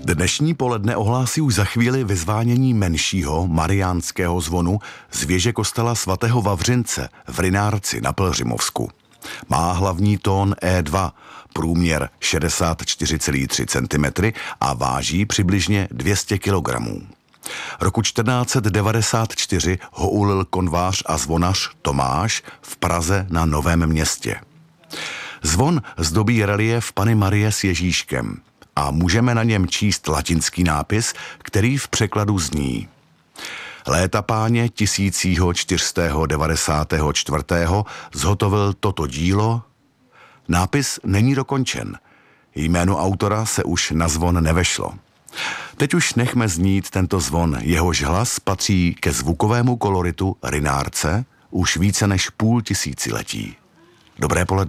Dnešní poledne ohlásí už za chvíli vyzvánění menšího mariánského zvonu z věže kostela svatého Vavřince v Rynárci na Pelhřimovsku. Má hlavní tón E2, průměr 64,3 cm a váží přibližně 200 kg. Roku 1494 ho ulil konvář a zvonař Tomáš v Praze na Novém Městě. Zvon zdobí reliéf Panny Marie s Ježíškem a můžeme na něm číst latinský nápis, který v překladu zní: Léta páně 1494. zhotovil toto dílo. Nápis není dokončen. Jméno autora se už na zvon nevešlo. Teď už nechme znít tento zvon, jehož hlas patří ke zvukovému koloritu Rynárce už více než půl tisíciletí. Dobré poledne.